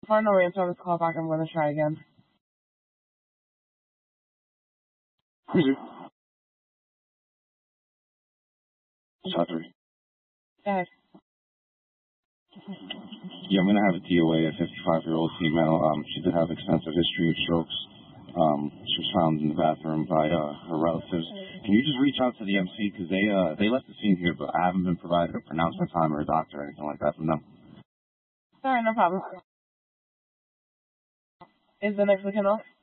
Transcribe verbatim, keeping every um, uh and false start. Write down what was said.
For no answer on this call back, I'm going to try again. Who's it? Saturday. Hey. Yeah, I'm going to have a D O A, a fifty-five-year-old female. Um, she did have extensive history of strokes. Um, she was found in the bathroom by uh, her relatives. Can you just reach out to the M C? Because they, uh, they left the scene here, but I haven't been provided a pronouncement time or a doctor or anything like that from them. Sorry, no problem. Is the next weekend off?